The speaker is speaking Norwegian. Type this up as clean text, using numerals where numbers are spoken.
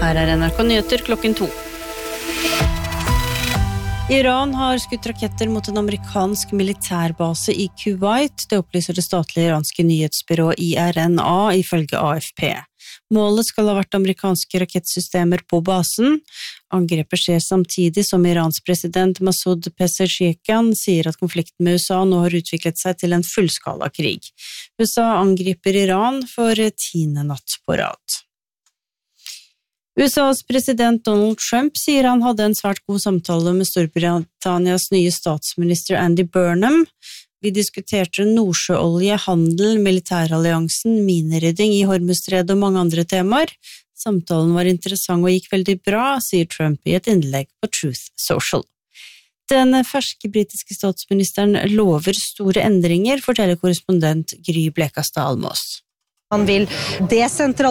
Her NRK Nyheter klokken 2. Iran har skutt raketter mot en amerikansk militærbase i Kuwait. Det opplyser det statlige iranske nyhetsbyrået IRNA ifølge AFP. Målet skal ha vært amerikanske rakettsystemer på basen. Angrepet skjer samtidig som Irans president Masoud Pezeshkian sier at konflikten med USA nå har utviklet seg til en fullskala krig. USA angriper Iran for 10. natt på rad. USAs president Donald Trump sier han hadde en svært god samtale med Storbritannias nye statsminister Andy Burnham. Vi diskuterte nordsjøolje, handel, militæralliansen, minerydding i Hormuzstredet og mange andre temaer. Samtalen var interessant og gikk veldig bra, sier Trump i et innlegg på Truth Social. Den ferske britiske statsministeren lover store endringer, forteller korrespondent Gry Blekastad Almås. Han vil desentralisere